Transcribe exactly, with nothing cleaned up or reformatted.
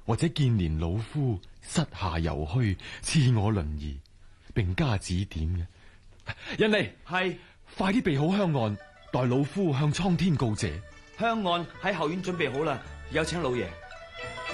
或者見連老夫膝下猶虛，賜我輪兒，並加指點嘅。人嚟， 係， 快啲備好香案，待老夫向蒼天告謝。 香案喺後院準備好啦，有請老爺。